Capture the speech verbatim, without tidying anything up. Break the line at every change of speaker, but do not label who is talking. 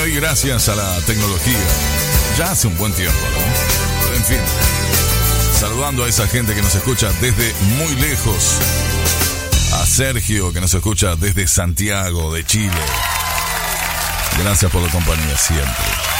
hoy gracias a la tecnología. Ya hace un buen tiempo, ¿no? Pero en fin, saludando a esa gente que nos escucha desde muy lejos. A Sergio, que nos escucha desde Santiago, de Chile. Gracias por la compañía siempre.